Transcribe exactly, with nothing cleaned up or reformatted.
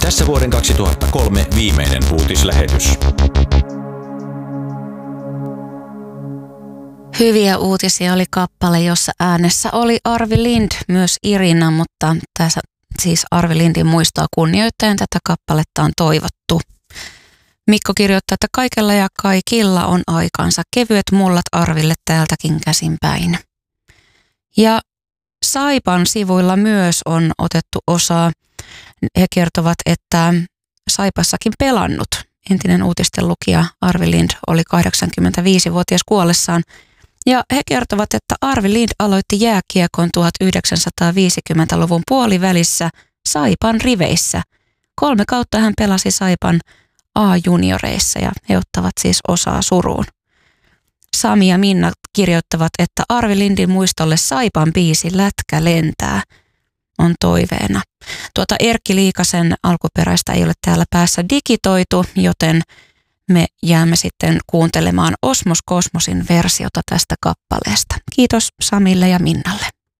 Tässä vuoden kaksituhattakolme viimeinen uutislähetys. Hyviä uutisia oli kappale, jossa äänessä oli Arvi Lind, myös Irina, mutta tässä siis Arvi Lindin muistoa kunnioittaen tätä kappaletta on toivottu. Mikko kirjoittaa, että kaikella ja kaikilla on aikansa. Kevyet mullat Arville täältäkin käsin päin. Ja Saipan sivuilla myös on otettu osaa. He kertovat, että Saipassakin pelannut entinen uutisten lukija Arvi Lind oli kahdeksankymmentäviisivuotias kuollessaan. Ja he kertovat, että Arvi Lind aloitti jääkiekon tuhatyhdeksänsataaviisikymmentäluvun puolivälissä Saipan riveissä. Kolme kautta hän pelasi Saipan A-junioreissa ja he ottavat siis osaa suruun. Sami ja Minna kirjoittavat, että Arvi Lindin muistolle Saipan biisi Lätkä lentää on toiveena. Tuota Erkki Liikasen alkuperäistä ei ole täällä päässä digitoitu, joten me jäämme sitten kuuntelemaan Osmos Kosmosin versiota tästä kappaleesta. Kiitos Samille ja Minnalle.